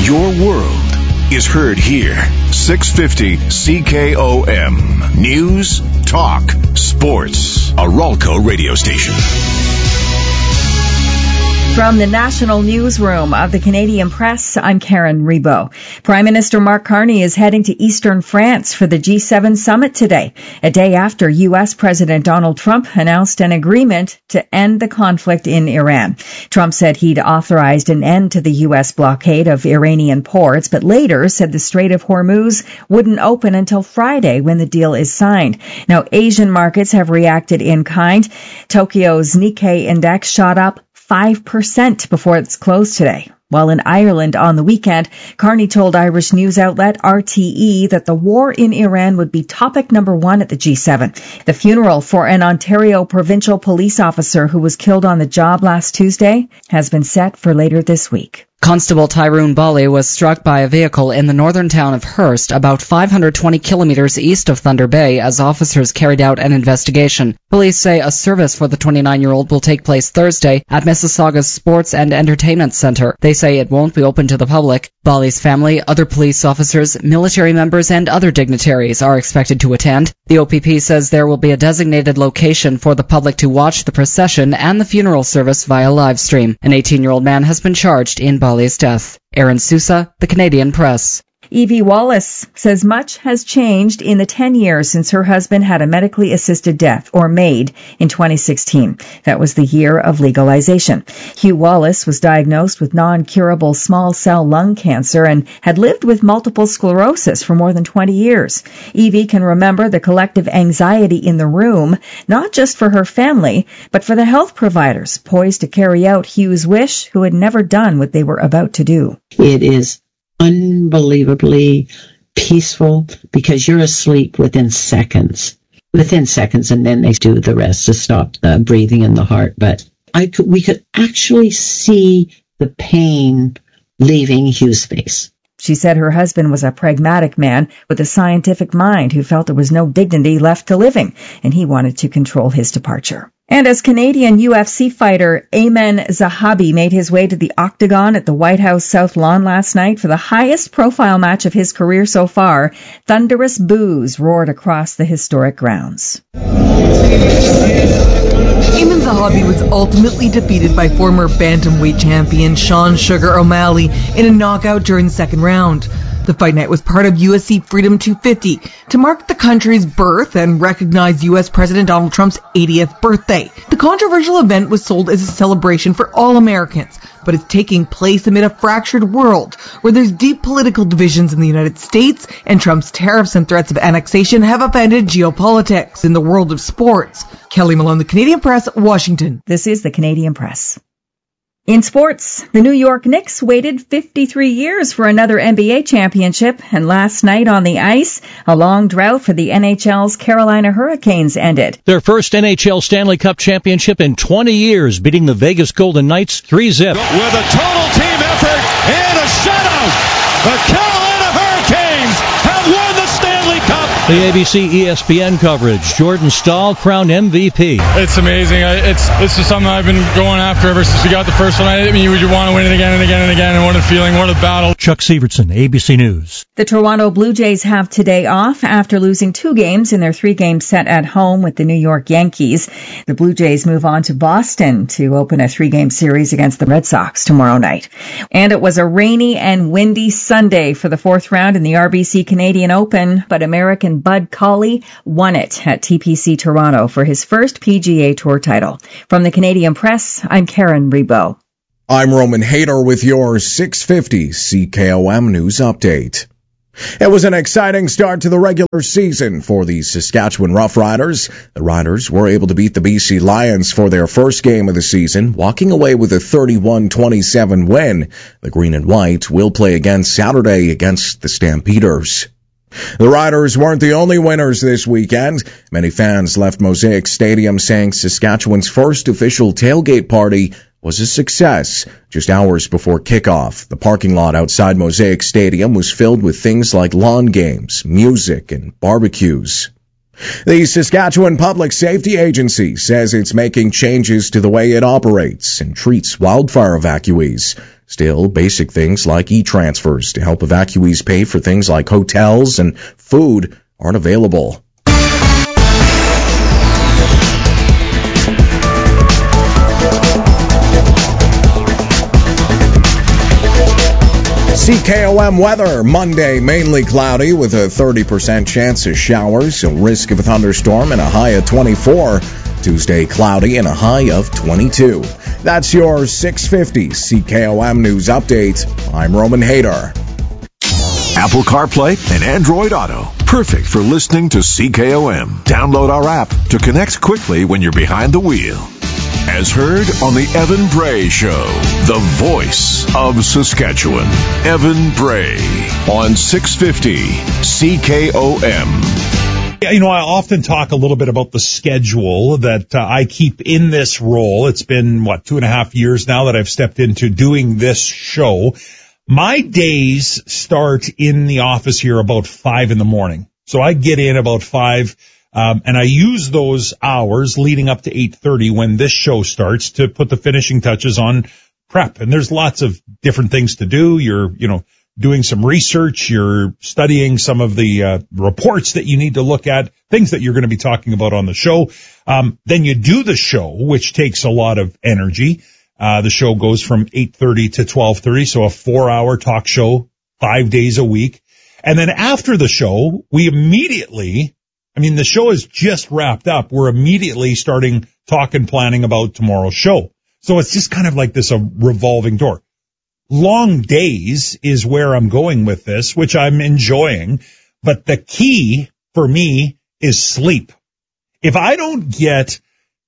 Your world is heard here. 650 CKOM. News, talk, sports. A Ralco radio station. From the National Newsroom of the Canadian Press, I'm Karen Rebo. Prime Minister Mark Carney is heading to eastern France for the G7 summit today, a day after U.S. President Donald Trump announced an agreement to end the conflict in Iran. Trump said he'd authorized an end to the U.S. blockade of Iranian ports, but later said the Strait of Hormuz wouldn't open until Friday when the deal is signed. Now, Asian markets have reacted in kind. Tokyo's Nikkei index shot up 5% before it's closed today. While in Ireland on the weekend, Carney told Irish news outlet RTE that the war in Iran would be topic number one at the G7. The funeral for an Ontario provincial police officer who was killed on the job last Tuesday has been set for later this week. Constable Tyrone Bally was struck by a vehicle in the northern town of Hearst, about 520 kilometers east of Thunder Bay, as officers carried out an investigation. Police say a service for the 29-year-old will take place Thursday at Mississauga's Sports and Entertainment Centre. They say it won't be open to the public. Bally's family, other police officers, military members, and other dignitaries are expected to attend. The OPP says there will be a designated location for the public to watch the procession and the funeral service via live stream. An 18-year-old man has been charged in Bally's death. Aaron Sousa, The Canadian Press. Evie Wallace says much has changed in the 10 years since her husband had a medically assisted death, or MAID, in 2016. That was the year of legalization. Hugh Wallace was diagnosed with non-curable small cell lung cancer and had lived with multiple sclerosis for more than 20 years. Evie can remember the collective anxiety in the room, not just for her family, but for the health providers poised to carry out Hugh's wish, who had never done what they were about to do. It is unbelievably peaceful because you're asleep within seconds, and then they do the rest to stop the breathing in the heart. But we could actually see the pain leaving Hugh's face. She said her husband was a pragmatic man with a scientific mind who felt there was no dignity left to living, and he wanted to control his departure. And as Canadian UFC fighter Ayman Zahabi made his way to the octagon at the White House South Lawn last night for the highest profile match of his career so far, thunderous boos roared across the historic grounds. Ayman Zahabi was ultimately defeated by former bantamweight champion Sean Sugar O'Malley in a knockout during the second round. The fight night was part of UFC Freedom 250 to mark the country's birth and recognize U.S. President Donald Trump's 80th birthday. The controversial event was sold as a celebration for all Americans, but it's taking place amid a fractured world where there's deep political divisions in the United States, and Trump's tariffs and threats of annexation have upended geopolitics in the world of sports. Kelly Malone, The Canadian Press, Washington. This is The Canadian Press. In sports, the New York Knicks waited 53 years for another NBA championship, and last night on the ice, a long drought for the NHL's Carolina Hurricanes ended. Their first NHL Stanley Cup championship in 20 years, beating the Vegas Golden Knights 3-0. With a total team effort and a shutout, the Carolina Hurricanes have won the Stanley Cup. The ABC ESPN coverage. Jordan Staal crowned MVP. It's amazing. It's just something I've been going after ever since we got the first one. I mean, you want to win it again and again and again, and what a feeling, what a battle. Chuck Severson, ABC News. The Toronto Blue Jays have today off after losing 2 games in their 3-game set at home with the New York Yankees. The Blue Jays move on to Boston to open a 3-game series against the Red Sox tomorrow night. And it was a rainy and windy Sunday for the 4th round in the RBC Canadian Open, but American Bud Cauley won it at TPC Toronto for his first PGA Tour title. From the Canadian Press, I'm Karen Rebo. I'm Roman Hayter with your 650 CKOM News Update. It was an exciting start to the regular season for the Saskatchewan Roughriders. The Riders were able to beat the BC Lions for their first game of the season, walking away with a 31-27 win. The Green and White will play again Saturday against the Stampeders. The Riders weren't the only winners this weekend. Many fans left Mosaic Stadium saying Saskatchewan's first official tailgate party was a success. Just hours before kickoff, the parking lot outside Mosaic Stadium was filled with things like lawn games, music, and barbecues. The Saskatchewan Public Safety Agency says it's making changes to the way it operates and treats wildfire evacuees. Still, basic things like e-transfers to help evacuees pay for things like hotels and food aren't available. CKOM weather. Monday, mainly cloudy with a 30% chance of showers, a risk of a thunderstorm, and a high of 24. Tuesday, cloudy and a high of 22. That's your 650 CKOM News Update. I'm Roman Hader. Apple CarPlay and Android Auto. Perfect for listening to CKOM. Download our app to connect quickly when you're behind the wheel. As heard on the Evan Bray Show, the voice of Saskatchewan. Evan Bray on 650 CKOM. You know, I often talk a little bit about the schedule that I keep in this role. It's been, 2.5 years now that I've stepped into doing this show. My days start in the office here about 5 in the morning. So I get in about 5. And I use those hours leading up to 8:30 when this show starts to put the finishing touches on prep. And there's lots of different things to do. You're, doing some research. You're studying some of the reports that you need to look at, things that you're going to be talking about on the show. Then you do the show, which takes a lot of energy. The show goes from 8:30 to 12:30, so a 4-hour talk show, 5 days a week. And then after the show, the show is just wrapped up. We're immediately starting talking, planning about tomorrow's show. So it's just kind of like this, a revolving door. Long days is where I'm going with this, which I'm enjoying. But the key for me is sleep. If I don't get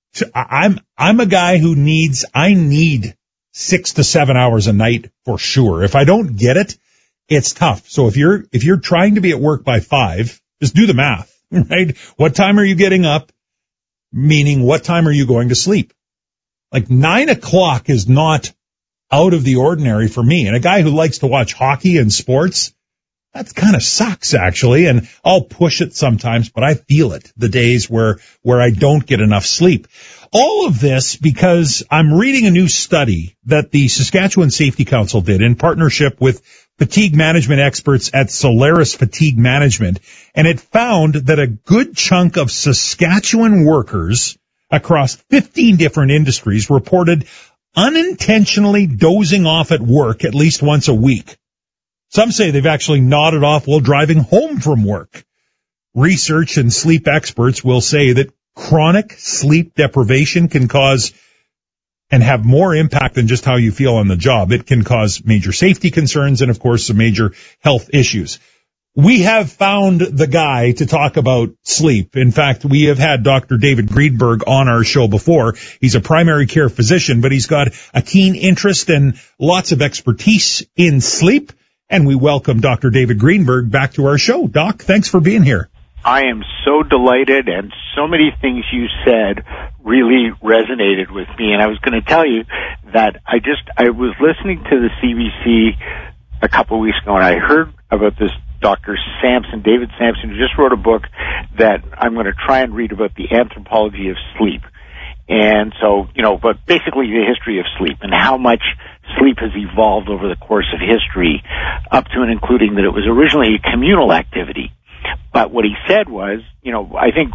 I'm a guy who I need 6 to 7 hours a night for sure. If I don't get it, it's tough. So if you're trying to be at work by 5, just do the math. Right? What time are you getting up? Meaning, what time are you going to sleep? Like 9 o'clock is not out of the ordinary for me. And a guy who likes to watch hockey and sports, that kind of sucks actually. And I'll push it sometimes, but I feel it the days where I don't get enough sleep. All of this because I'm reading a new study that the Saskatchewan Safety Council did in partnership with fatigue management experts at Solaris Fatigue Management, and it found that a good chunk of Saskatchewan workers across 15 different industries reported unintentionally dozing off at work at least once a week. Some say they've actually nodded off while driving home from work. Research and sleep experts will say that chronic sleep deprivation can cause and have more impact than just how you feel on the job. It can cause major safety concerns and, of course, some major health issues. We have found the guy to talk about sleep. In fact, we have had Dr. David Greenberg on our show before. He's a primary care physician, but he's got a keen interest and lots of expertise in sleep. And we welcome Dr. David Greenberg back to our show. Doc, thanks for being here. I am so delighted, and so many things you said really resonated with me. And I was going to tell you that I was listening to the CBC a couple of weeks ago, and I heard about this Dr. Sampson, David Sampson, who just wrote a book that I'm going to try and read about the anthropology of sleep. And so, but basically the history of sleep and how much sleep has evolved over the course of history, up to and including that it was originally a communal activity. But what he said was, I think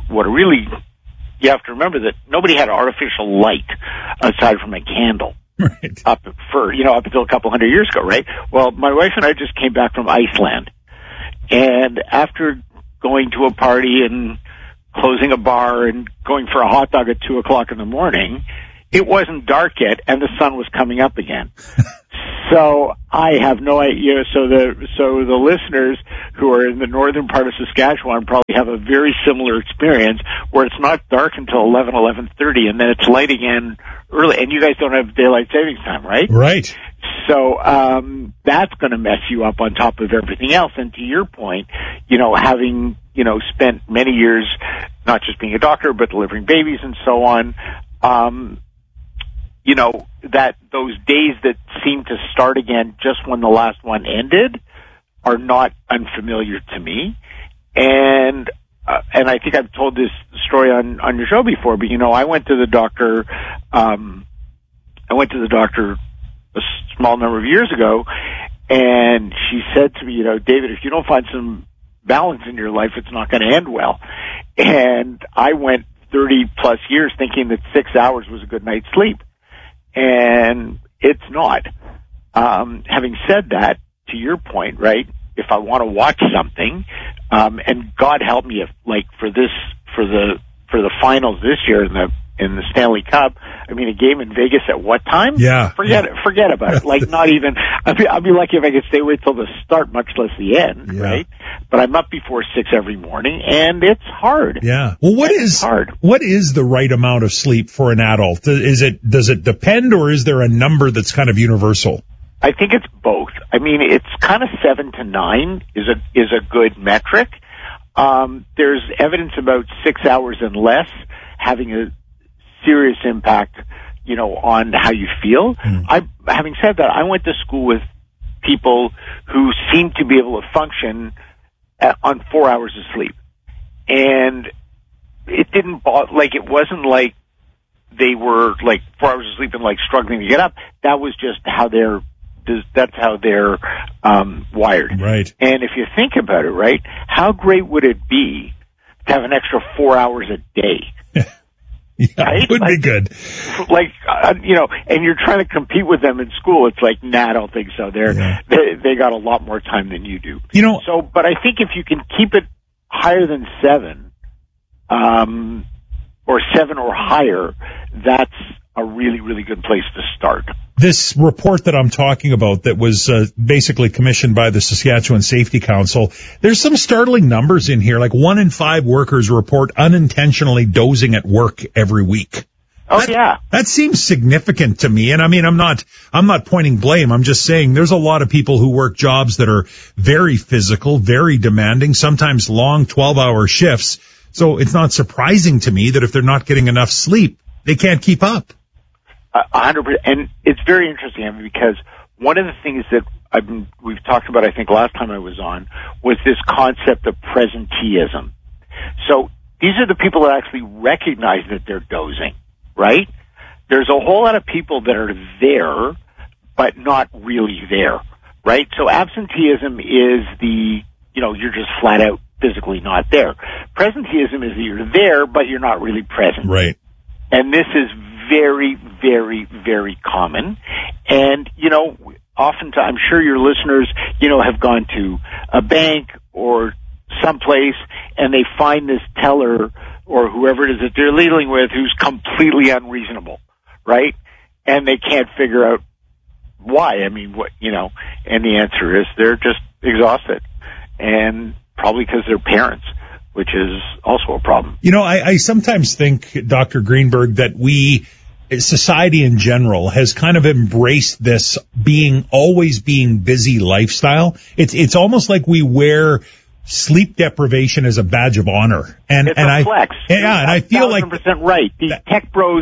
you have to remember that nobody had artificial light aside from a candle. Right. Up until a couple hundred years ago, right? Well, my wife and I just came back from Iceland. And after going to a party and closing a bar and going for a hot dog at 2 o'clock in the morning, it wasn't dark yet and the sun was coming up again. So I have no idea. So the listeners who are in the northern part of Saskatchewan probably have a very similar experience where it's not dark until 11:30, and then it's light again early. And you guys don't have daylight savings time, right? Right. So that's going to mess you up on top of everything else. And to your point, having spent many years not just being a doctor but delivering babies and so on. That those days that seem to start again just when the last one ended are not unfamiliar to me. And and I think I've told this story on your show before, but I went to the doctor, a small number of years ago, and she said to me, David, if you don't find some balance in your life, it's not going to end well. And I went 30 plus years thinking that 6 hours was a good night's sleep. And it's not. Having said that, to your point, right, if I want to watch something, and God help me if, like, for the finals this year in the Stanley Cup, I mean, a game in Vegas at what time? Yeah. Forget about it. Like, not even, I'd be lucky if I could stay awake till the start, much less the end, right? But I'm up before 6 every morning, and it's hard. Yeah. Well, what is the right amount of sleep for an adult? Does it depend, or is there a number that's kind of universal? I think it's both. I mean, it's kind of 7 to 9 is a good metric. There's evidence about 6 hours and less having a serious impact, on how you feel. Having said that, I went to school with people who seemed to be able to function on 4 hours of sleep. And it didn't it wasn't like they were like 4 hours of sleep and like struggling to get up. That was just that's how they're wired. Right. And if you think about it, right, how great would it be to have an extra 4 hours a day? Yeah, right? It would be good. And you're trying to compete with them in school. It's like, nah, I don't think so. They got a lot more time than you do. But I think if you can keep it higher than 7, or 7 or higher, that's a really, really good place to start. This report that I'm talking about that was basically commissioned by the Saskatchewan Safety Council, there's some startling numbers in here. Like 1 in 5 workers report unintentionally dozing at work every week. That seems significant to me. And I mean, I'm not pointing blame. I'm just saying there's a lot of people who work jobs that are very physical, very demanding, sometimes long 12-hour shifts. So it's not surprising to me that if they're not getting enough sleep, they can't keep up. 100%. And it's very interesting, because one of the things that we've talked about, I think last time I was on, was this concept of presenteeism. So these are the people that actually recognize that they're dozing, right? There's a whole lot of people that are there, but not really there, right? So absenteeism is you're just flat out physically not there. Presenteeism is that you're there, but you're not really present. Right. And this is very, very, very common. And, oftentimes, I'm sure your listeners, have gone to a bank or someplace and they find this teller or whoever it is that they're dealing with who's completely unreasonable, right? And they can't figure out why. I mean, and the answer is they're just exhausted. And probably because they're parents, which is also a problem. I sometimes think, Dr. Greenberg, that society in general has kind of embraced this always being busy lifestyle. It's almost like we wear sleep deprivation as a badge of honor. And a flex. And I feel like 100% right. The tech bros,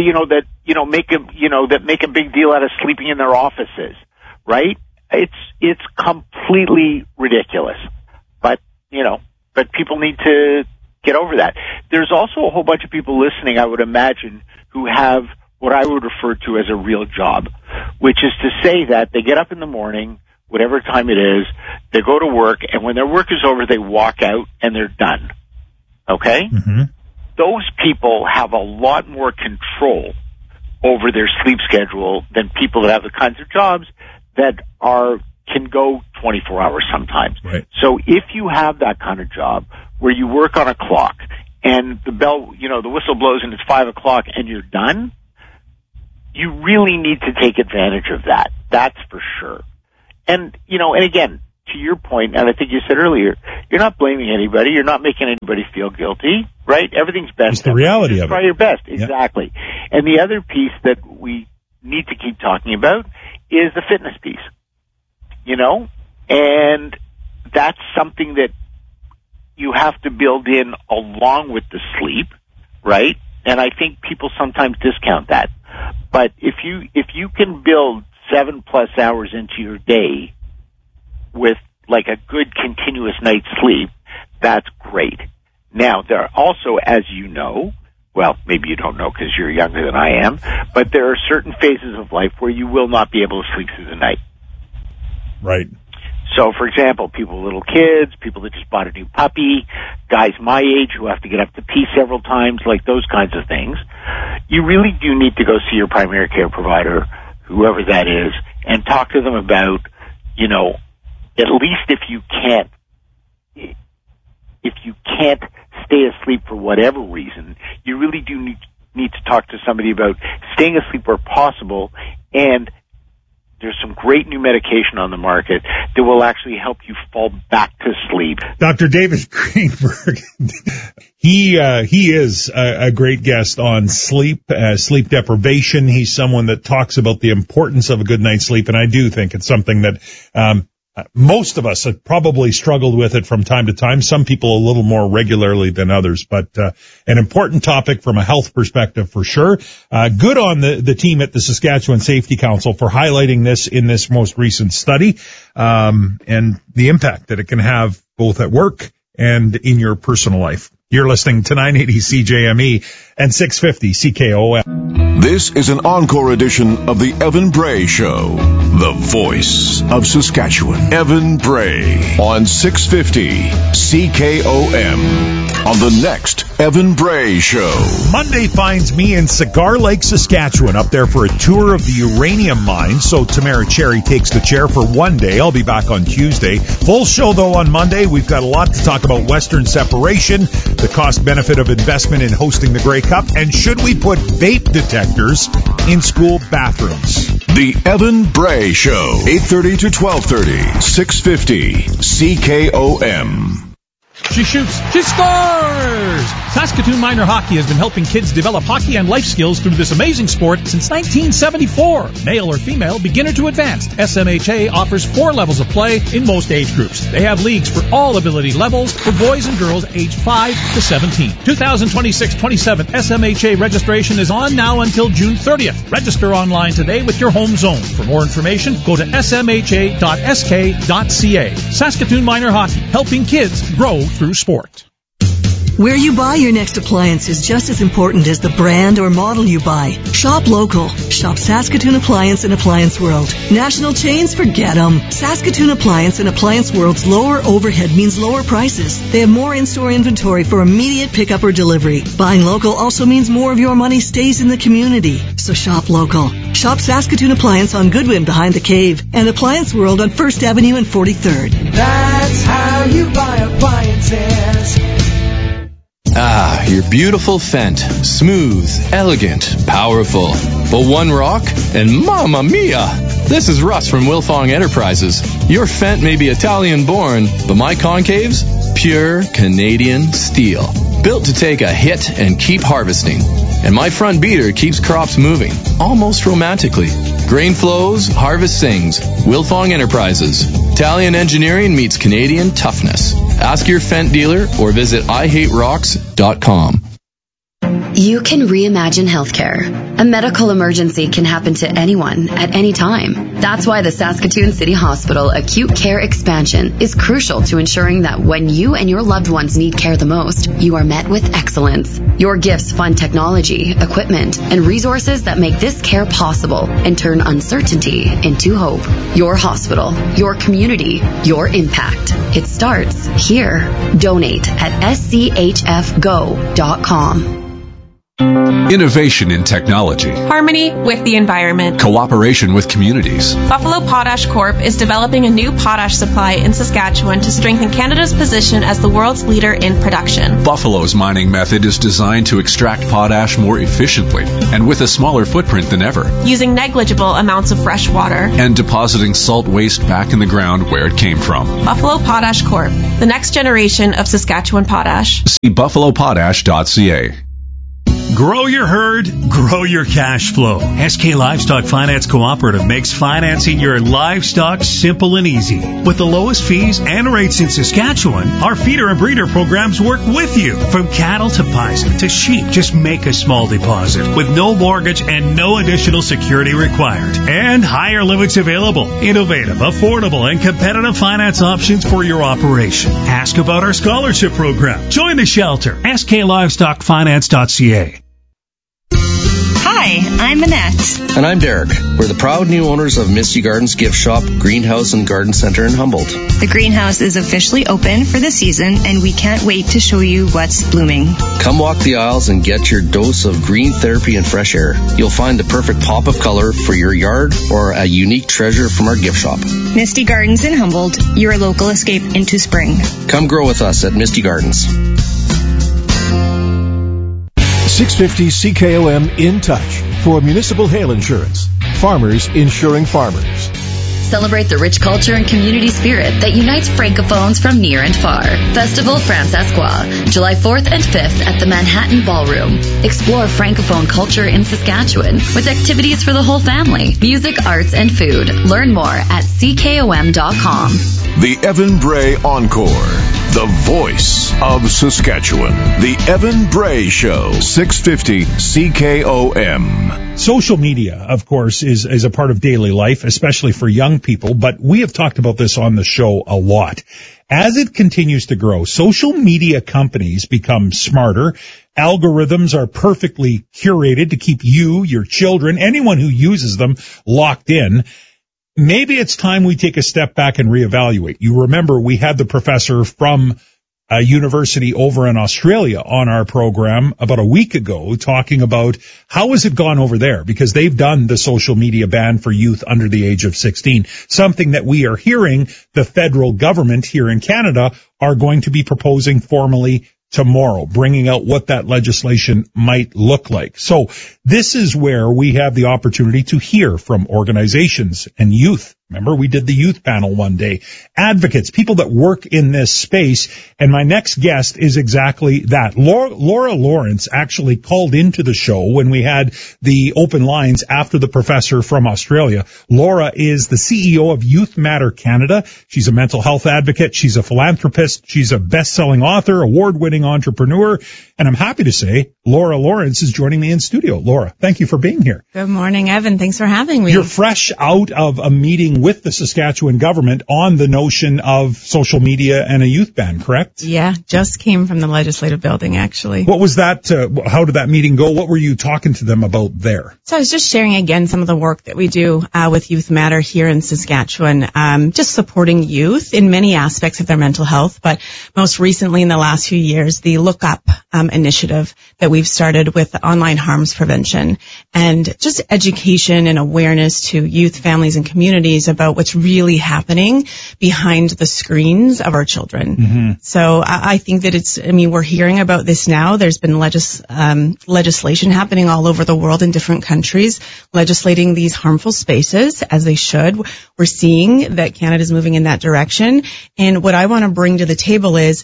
that make a big deal out of sleeping in their offices, right? It's completely ridiculous. But people need to get over that. There's also a whole bunch of people listening, I would imagine, who have what I would refer to as a real job, which is to say that they get up in the morning, whatever time it is, they go to work, and when their work is over, they walk out and they're done. Okay? Mm-hmm. Those people have a lot more control over their sleep schedule than people that have the kinds of jobs that can go 24 hours sometimes. Right. So if you have that kind of job where you work on a clock and the bell, the whistle blows and it's 5 o'clock and you're done, you really need to take advantage of that. That's for sure. And, and again, to your point, and I think you said earlier, you're not blaming anybody. You're not making anybody feel guilty, right? Everything's best. It's the reality of it. Try your best. Exactly. Yep. And the other piece that we need to keep talking about is the fitness piece. And that's something that you have to build in along with the sleep, right? And I think people sometimes discount that. But if you can build 7+ hours into your day with like a good continuous night's sleep, that's great. Now, there are also, as you know, well, maybe you don't know because you're younger than I am, but there are certain phases of life where you will not be able to sleep through the night. Right. So, for example, people with little kids, people that just bought a new puppy, guys my age who have to get up to pee several times, like those kinds of things. You really do need to go see your primary care provider, whoever that is, and talk to them about, you know, at least if you can't stay asleep for whatever reason, you really do need to talk to somebody about staying asleep where possible, and there's some great new medication on the market that will actually help you fall back to sleep. Dr. David Greenberg, he is a great guest on sleep deprivation. He's someone that talks about the importance of a good night's sleep, and I do think it's something that most of us have probably struggled with it from time to time. Some people a little more regularly than others, but an important topic from a health perspective for sure. Good on the team at the Saskatchewan Safety Council for highlighting this in this most recent study, and the impact that it can have both at work and in your personal life. You're listening to 980 CJME and 650 CKOM. This is an encore edition of the Evan Bray Show, the voice of Saskatchewan. Evan Bray on 650 CKOM on the next Evan Bray Show. Monday finds me in Cigar Lake, Saskatchewan, up there for a tour of the uranium mine. So Tamara Cherry takes the chair for one day. I'll be back on Tuesday. Full show, though, on Monday. We've got a lot to talk about Western separation, the cost-benefit of investment in hosting the Grey Cup, and should we put vape detectors in school bathrooms? The Evan Bray Show, 8:30 to 12:30, 650 CKOM. She shoots. She scores! Saskatoon Minor Hockey has been helping kids develop hockey and life skills through this amazing sport since 1974. Male or female, beginner to advanced, SMHA offers 4 levels of play in most age groups. They have leagues for all ability levels for boys and girls aged 5 to 17. 2026-27 SMHA registration is on now until June 30th. Register online today with your home zone. For more information, go to smha.sk.ca. Saskatoon Minor Hockey, helping kids grow through sport. Where you buy your next appliance is just as important as the brand or model you buy. Shop local. Shop Saskatoon Appliance and Appliance World. National chains, forget them. Saskatoon Appliance and Appliance World's lower overhead means lower prices. They have more in-store inventory for immediate pickup or delivery. Buying local also means more of your money stays in the community. So shop local. Shop Saskatoon Appliance on Goodwin behind the Cave and Appliance World on 1st Avenue and 43rd. That's how you buy appliances. Ah, your beautiful Fendt. Smooth, elegant, powerful. But one rock, and mamma mia! This is Russ from Wilfong Enterprises. Your Fendt may be Italian-born, but my concaves? Pure Canadian steel. Built to take a hit and keep harvesting. And my front beater keeps crops moving, almost romantically. Grain flows, harvest sings. Wilfong Enterprises. Italian engineering meets Canadian toughness. Ask your Fendt dealer or visit IHateRocks.com. You can reimagine healthcare. A medical emergency can happen to anyone at any time. That's why the Saskatoon City Hospital Acute Care Expansion is crucial to ensuring that when you and your loved ones need care the most, you are met with excellence. Your gifts fund technology, equipment, and resources that make this care possible and turn uncertainty into hope. Your hospital, your community, your impact. It starts here. Donate at schfgo.com. Innovation in technology. Harmony with the environment. Cooperation with communities. Buffalo Potash Corp. is developing a new potash supply in Saskatchewan to strengthen Canada's position as the world's leader in production. Buffalo's mining method is designed to extract potash more efficiently and with a smaller footprint than ever. Using negligible amounts of fresh water. And depositing salt waste back in the ground where it came from. Buffalo Potash Corp. The next generation of Saskatchewan potash. See buffalopotash.ca. Grow your herd, grow your cash flow. SK Livestock Finance Cooperative makes financing your livestock simple and easy. With the lowest fees and rates in Saskatchewan, our feeder and breeder programs work with you. From cattle to pies to sheep, just make a small deposit with no mortgage and no additional security required. And higher limits available. Innovative, affordable, and competitive finance options for your operation. Ask about our scholarship program. Join the shelter. SKLivestockFinance.ca. Hi, I'm Annette. And I'm Derek. We're the proud new owners of Misty Gardens Gift Shop, Greenhouse, and Garden Center in Humboldt. The greenhouse is officially open for the season, and we can't wait to show you what's blooming. Come walk the aisles and get your dose of green therapy and fresh air. You'll find the perfect pop of color for your yard or a unique treasure from our gift shop. Misty Gardens in Humboldt, your local escape into spring. Come grow with us at Misty Gardens. 650 CKOM In Touch for municipal hail insurance. Farmers insuring farmers. Celebrate the rich culture and community spirit that unites Francophones from near and far. Festival Francescois, July 4th and 5th at the Manhattan Ballroom. Explore Francophone culture in Saskatchewan with activities for the whole family, music, arts, and food. Learn more at ckom.com. The Evan Bray Encore. The voice of Saskatchewan. The Evan Bray Show. 650 CKOM. Social media, of course, is a part of daily life, especially for young people, but we have talked about this on the show a lot. As it continues to grow, social media companies become smarter. Algorithms are perfectly curated to keep you, your children, anyone who uses them locked in. Maybe it's time we take a step back and reevaluate. You remember we had the professor from a university over in Australia on our program about a week ago talking about how has it gone over there, because they've done the social media ban for youth under the age of 16, something that we are hearing the federal government here in Canada are going to be proposing formally tomorrow, bringing out what that legislation might look like. So this is where we have the opportunity to hear from organizations and youth. Remember, we did the youth panel one day. Advocates, people that work in this space. And my next guest is exactly that. Laura Lawrence actually called into the show when we had the open lines after the professor from Australia. Laura is the CEO of Youth Matter Canada. She's a mental health advocate. She's a philanthropist. She's a best-selling author, award-winning entrepreneur. And I'm happy to say Laura Lawrence is joining me in studio. Laura, thank you for being here. Good morning, Evan. Thanks for having me. You're fresh out of a meeting with the Saskatchewan government on the notion of social media and a youth ban, correct? Yeah, just came from the legislative building, actually. What was that? How did that meeting go? What were you talking to them about there? So I was just sharing again some of the work that we do with Youth Matter here in Saskatchewan, just supporting youth in many aspects of their mental health, but most recently in the last few years, the Look Up initiative that we've started with online harms prevention and just education and awareness to youth, families, and communities about what's really happening behind the screens of our children. Mm-hmm. So I think that we're hearing about this now. There's been legislation happening all over the world in different countries, legislating these harmful spaces as they should. We're seeing that Canada's moving in that direction. And what I want to bring to the table is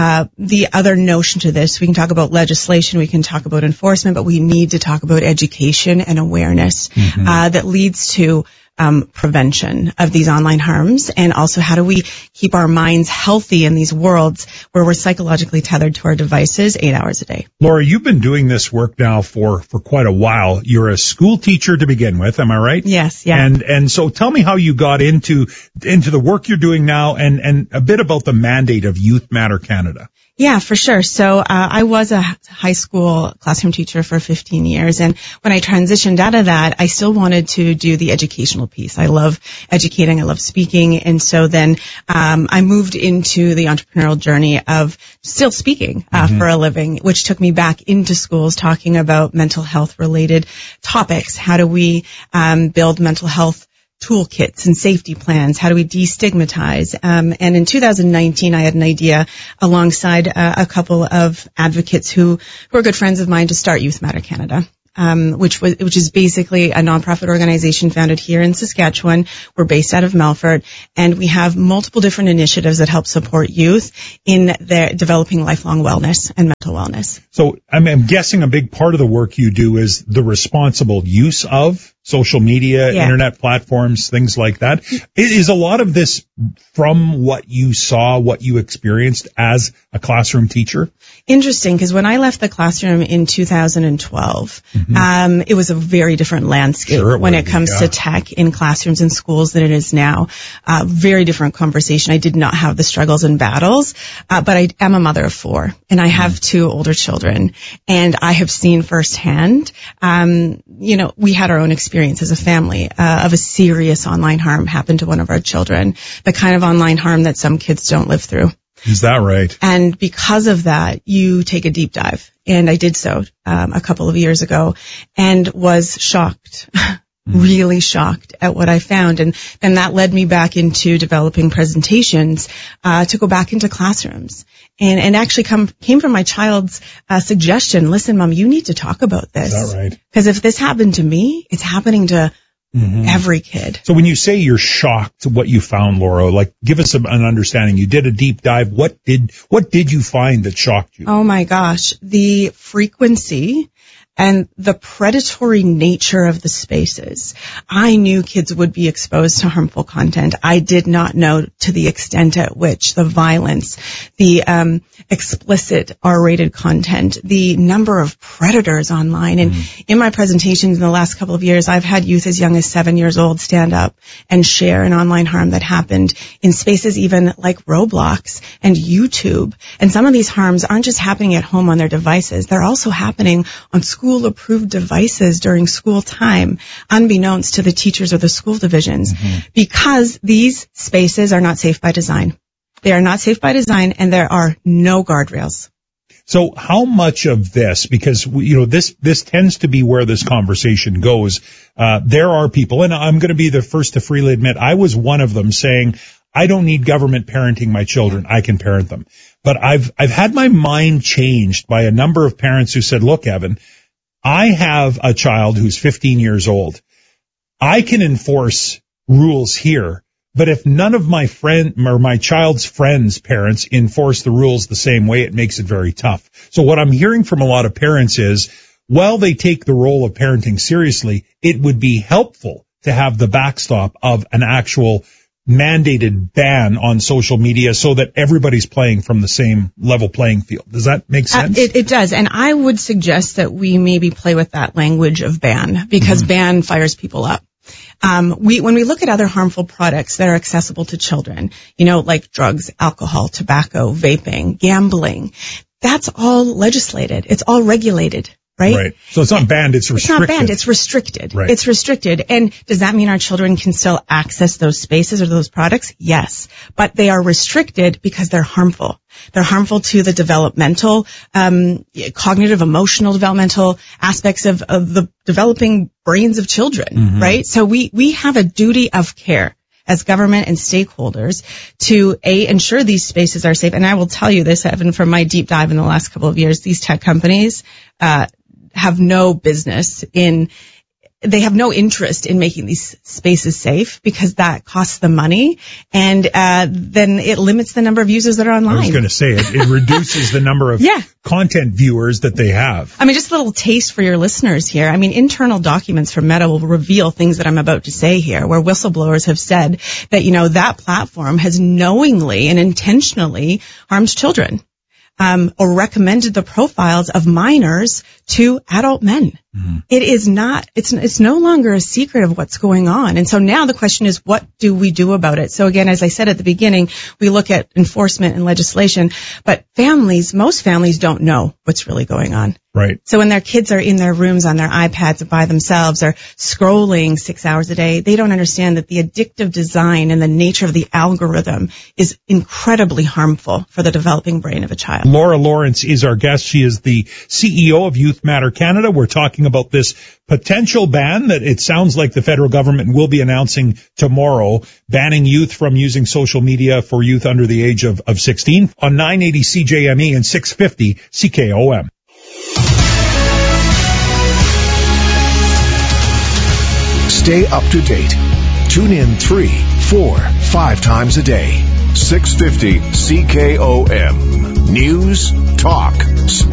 the other notion to this. We can talk about legislation, we can talk about enforcement, but we need to talk about education and awareness that leads to prevention of these online harms, and also how do we keep our minds healthy in these worlds where we're psychologically tethered to our devices 8 hours a day. Laura, you've been doing this work now for quite a while. You're a school teacher to begin with, am I right? Yes, yeah. And so tell me how you got into the work you're doing now and a bit about the mandate of Youth Matter Canada. Yeah, for sure. So I was a high school classroom teacher for 15 years, and when I transitioned out of that, I still wanted to do the educational piece. I love educating, I love speaking, and so then I moved into the entrepreneurial journey of still speaking for a living, which took me back into schools talking about mental health related topics. How do we build mental health toolkits and safety plans? How do we destigmatize? And in 2019, I had an idea alongside a couple of advocates who are good friends of mine to start Youth Matter Canada. which is basically a nonprofit organization founded here in Saskatchewan. We're based out of Melfort, and we have multiple different initiatives that help support youth in their developing lifelong wellness and mental wellness. So I'm guessing a big part of the work you do is the responsible use of social media, internet platforms, things like that. Is a lot of this from what you saw, what you experienced as a classroom teacher? Interesting, because when I left the classroom in 2012, it was a very different landscape when it comes to tech in classrooms and schools than it is now. Very different conversation. I did not have the struggles and battles, but I am a mother of 4, and I have 2 older children, and I have seen firsthand, we had our own experience as a family of a serious online harm happen to one of our children, the kind of online harm that some kids don't live through. Is that right? And because of that, you take a deep dive. And I did so a couple of years ago and was shocked, really shocked at what I found. And then that led me back into developing presentations to go back into classrooms. And actually came from my child's suggestion, listen, Mom, you need to talk about this. Is that right? Because if this happened to me, it's happening to every kid. So when you say you're shocked what you found, Laura, like give us an understanding. You did a deep dive. What did you find that shocked you? Oh my gosh. The frequency and the predatory nature of the spaces. I knew kids would be exposed to harmful content. I did not know to the extent at which the violence, the explicit R-rated content, the number of predators online. And in my presentations in the last couple of years, I've had youth as young as 7 years old stand up and share an online harm that happened in spaces even like Roblox and YouTube. And some of these harms aren't just happening at home on their devices. They're also happening on school-approved devices during school time, unbeknownst to the teachers or the school divisions, because these spaces are not safe by design. They are not safe by design, and there are no guardrails. So how much of this, because, this tends to be where this conversation goes. There are people, and I'm going to be the first to freely admit, I was one of them saying, I don't need government parenting my children. I can parent them. But I've had my mind changed by a number of parents who said, look, Evan, I have a child who's 15 years old. I can enforce rules here, but if none of my friend or my child's friends' parents enforce the rules the same way, it makes it very tough. So what I'm hearing from a lot of parents is, while they take the role of parenting seriously, it would be helpful to have the backstop of an actual mandated ban on social media so that everybody's playing from the same level playing field. Does that make sense? It does. And I would suggest that we maybe play with that language of ban, because ban fires people up. When we look at other harmful products that are accessible to children, like drugs, alcohol, tobacco, vaping, gambling, that's all legislated. It's all regulated. Right. So it's not banned, it's restricted. It's not banned, it's restricted. Right. It's restricted. And does that mean our children can still access those spaces or those products? Yes. But they are restricted because they're harmful. They're harmful to the developmental, cognitive, emotional developmental aspects of the developing brains of children, right? So we have a duty of care as government and stakeholders to ensure these spaces are safe. And I will tell you this, Evan, from my deep dive in the last couple of years, these tech companies have no business they have no interest in making these spaces safe, because that costs them money, and then it limits the number of users that are online. I was going to say it reduces the number of content viewers that they have. I mean, just a little taste for your listeners here. I mean, internal documents from Meta will reveal things that I'm about to say here, where whistleblowers have said that, that platform has knowingly and intentionally harmed children. Or recommended the profiles of minors to adult men. It is not, it's no longer a secret of what's going on. And so now the question is, what do we do about it? So again, as I said at the beginning, we look at enforcement and legislation, but most families don't know what's really going on. Right. So when their kids are in their rooms on their iPads by themselves or scrolling 6 hours a day, they don't understand that the addictive design and the nature of the algorithm is incredibly harmful for the developing brain of a child. Laura Lawrence is our guest. She is the CEO of Youth Matter Canada. We're talking about this potential ban that it sounds like the federal government will be announcing tomorrow, banning youth from using social media for youth under the age of 16 on 980 CJME and 650 CKOM. Stay up to date. Tune in 3, 4, 5 times a day. 650 CKOM. News, talk,